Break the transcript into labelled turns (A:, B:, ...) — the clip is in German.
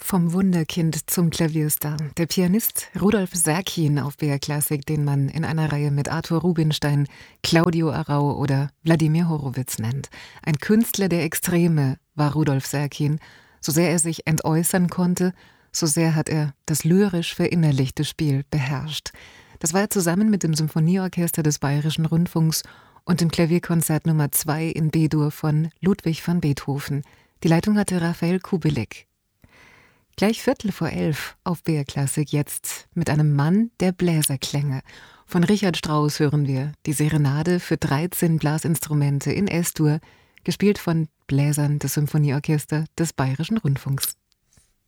A: Vom Wunderkind zum Klavierstar. Der Pianist Rudolf Serkin auf BR Classic, den man in einer Reihe mit Arthur Rubinstein, Claudio Arrau oder Wladimir Horowitz nennt. Ein Künstler der Extreme war Rudolf Serkin. So sehr er sich entäußern konnte, so sehr hat er das lyrisch verinnerlichte Spiel beherrscht. Das war er zusammen mit dem Symphonieorchester des Bayerischen Rundfunks und dem Klavierkonzert Nummer 2 in B-Dur von Ludwig van Beethoven. Die Leitung hatte Raphael Kubelik. Gleich 11:15 auf BR Classic jetzt mit einem Mann der Bläserklänge. Von Richard Strauss hören wir die Serenade für 13 Blasinstrumente in S-Dur, gespielt von Bläsern des Symphonieorchesters des Bayerischen Rundfunks.